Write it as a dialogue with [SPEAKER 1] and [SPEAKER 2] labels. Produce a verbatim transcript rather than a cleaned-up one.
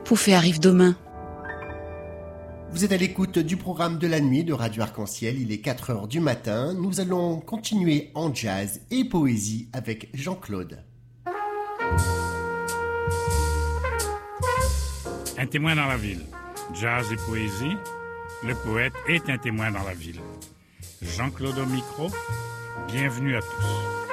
[SPEAKER 1] Poufé arrive demain.
[SPEAKER 2] Vous êtes à l'écoute du programme de la nuit de Radio Arc-en-Ciel. Il est quatre heures du matin. Nous allons continuer en jazz et poésie avec Jean-Claude.
[SPEAKER 3] Un témoin dans la ville. Jazz et poésie. Le poète est un témoin dans la ville. Jean-Claude au micro. Bienvenue à tous.